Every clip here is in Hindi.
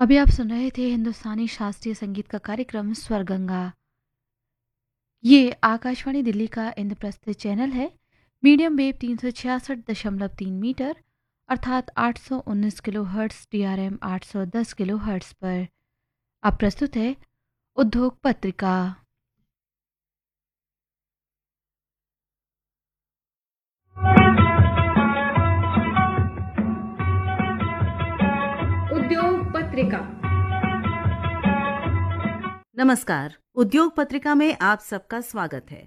अभी आप सुन रहे थे हिंदुस्तानी शास्त्रीय संगीत का कार्यक्रम स्वर गंगा। ये आकाशवाणी दिल्ली का इंद्रप्रस्थ चैनल है। मीडियम वेव 366.3 मीटर अर्थात 819 kilo hertz DRM 810 kilo hertz पर। अब प्रस्तुत है उद्योग पत्रिका। उद्योग पत्रिका। नमस्कार। उद्योग पत्रिका में आप सबका स्वागत है।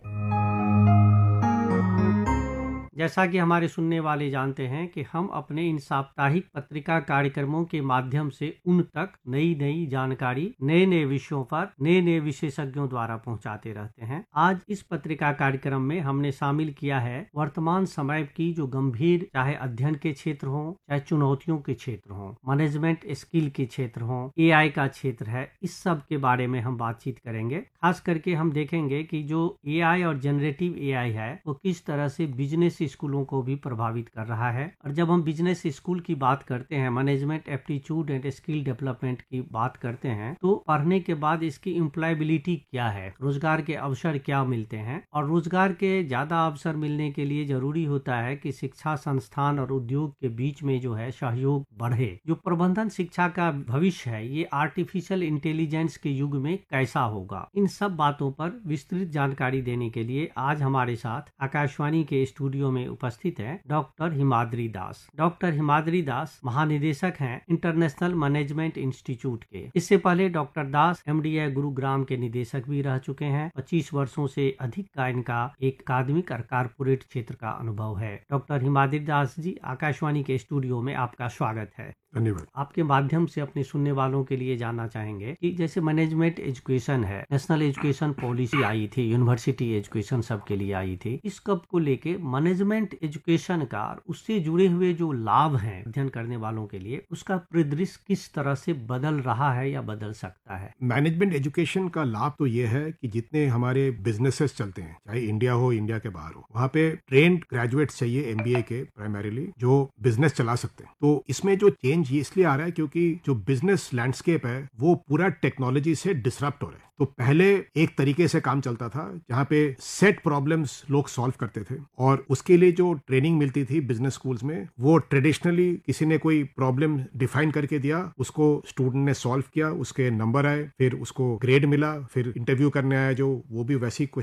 जैसा कि हमारे सुनने वाले जानते हैं कि हम अपने इन साप्ताहिक पत्रिका कार्यक्रमों के माध्यम से उन तक नई नई जानकारी, नए नए विषयों पर नए नए विशेषज्ञों द्वारा पहुंचाते रहते हैं। आज इस पत्रिका कार्यक्रम में हमने शामिल किया है वर्तमान समय की जो गंभीर, चाहे अध्ययन के क्षेत्र हो, चाहे चुनौतियों के क्षेत्र हो, मैनेजमेंट स्किल के क्षेत्र हो, AI का क्षेत्र है, इस सब के बारे में हम बातचीत करेंगे। खास करके हम देखेंगे कि जो AI और जनरेटिव AI है वो किस तरह से बिजनेस स्कूलों को भी प्रभावित कर रहा है। और जब हम बिजनेस स्कूल की बात करते हैं, management aptitude and skill development की बात करते हैं, तो पढ़ने के बाद इसकी एम्प्लॉयबिलिटी क्या है, रोजगार के अवसर क्या मिलते हैं। और रोजगार के ज्यादा अवसर मिलने के लिए जरूरी होता है कि शिक्षा संस्थान और उद्योग के बीच में जो है सहयोग बढ़े। जो प्रबंधन शिक्षा का भविष्य है ये आर्टिफिशियल इंटेलिजेंस के युग में कैसा होगा, इन सब बातों पर विस्तृत जानकारी देने के लिए आज हमारे साथ आकाशवाणी के स्टूडियो में उपस्थित है डॉक्टर हिमाद्री दास। डॉक्टर हिमाद्री दास महानिदेशक हैं इंटरनेशनल मैनेजमेंट इंस्टीट्यूट के। इससे पहले डॉक्टर दास MDI गुरुग्राम के निदेशक भी रह चुके हैं। 25 वर्षों से अधिक का इनका एक अकादमिक और कारपोरेट क्षेत्र का अनुभव है। डॉक्टर हिमाद्री दास जी, आकाशवाणी के स्टूडियो में आपका स्वागत है। धन्यवाद। आपके माध्यम से अपने सुनने वालों के लिए जानना चाहेंगे कि जैसे मैनेजमेंट एजुकेशन है, नेशनल एजुकेशन पॉलिसी आई थी, यूनिवर्सिटी एजुकेशन सबके लिए आई थी, इस कब को लेके मैनेजमेंट एजुकेशन का उससे जुड़े हुए जो लाभ हैं अध्ययन करने वालों के लिए, उसका परिदृश्य किस तरह से बदल रहा है या बदल सकता है? मैनेजमेंट एजुकेशन का लाभ तो ये है कि जितने हमारे बिजनेसेस चलते हैं, चाहे इंडिया हो इंडिया के बाहर हो, वहाँ पे ट्रेंड ग्रेजुएट्स चाहिए MBA के प्राइमरीली, जो बिजनेस चला सकते हैं। तो इसमें जो चेंज ये इसलिए आ रहा है क्योंकि जो बिजनेस लैंडस्केप है वो पूरा टेक्नोलॉजी से डिसरप्ट हो रहा है। तो पहले एक तरीके से काम चलता था जहाँ पे सेट प्रॉब्लम्स लोग सॉल्व करते थे और उसके लिए जो ट्रेनिंग मिलती थी बिजनेस स्कूल्स में, वो ट्रेडिशनली किसी ने कोई प्रॉब्लम डिफाइन करके दिया, उसको स्टूडेंट ने सॉल्व किया, उसके नंबर आए, फिर उसको ग्रेड मिला, फिर इंटरव्यू करने आया जो वो भी वैसी